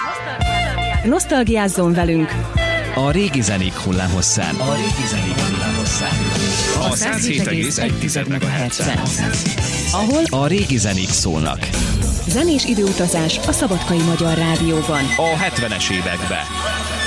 Nosztalgiázzon velünk! A régi zenék hullámhosszán. A 107,1 MHz-en. Ahol a régi zenék szólnak. Zenés időutazás a Szabadkai Magyar Rádióban. A 70-es évekbe.